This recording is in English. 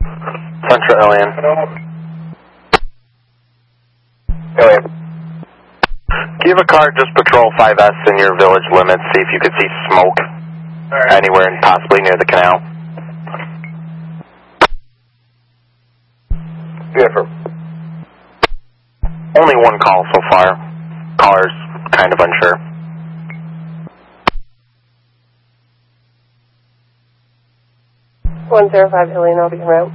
Central Alien. Alien. Do you have a car just patrol 5S in your village limits, see if you could see smoke anywhere and possibly near the canal? Yeah, only one call so far. Caller's kind of unsure. 105 Alien, I'll be en route.